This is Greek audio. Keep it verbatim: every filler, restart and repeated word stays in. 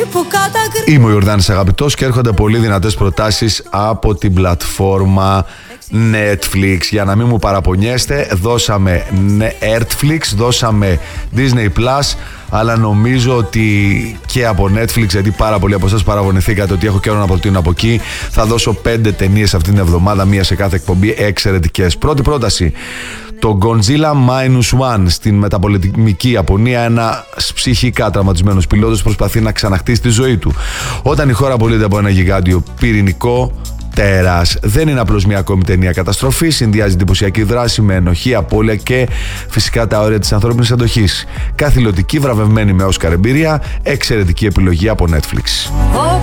Είμαι ο Ιορδάνης Αγαπητός και έρχονται πολύ δυνατές προτάσεις από την πλατφόρμα Netflix. Για να μην μου παραπονιέστε, δώσαμε Netflix, δώσαμε Disney Plus, αλλά νομίζω ότι και από Netflix, γιατί πάρα πολλοί από εσάς παραπονηθήκατε ότι έχω καιρό να προτείνω από εκεί, θα δώσω πέντε ταινίες αυτήν την εβδομάδα, μία σε κάθε εκπομπή, εξαιρετικές. Πρώτη πρόταση, το Godzilla Minus One στην μεταπολεμική Ιαπωνία. Ένα ψυχικά τραυματισμένος πιλότος προσπαθεί να ξαναχτίσει τη ζωή του όταν η χώρα απολύεται από ένα γιγάντιο πυρηνικό τέρας. Δεν είναι απλώς μια ακόμη ταινία καταστροφή, συνδυάζει εντυπωσιακή δράση με ενοχή, απώλεια και φυσικά τα όρια της ανθρώπινης αντοχής. Καθηλωτική, βραβευμένη με Όσκαρ εμπειρία, εξαιρετική επιλογή από Netflix.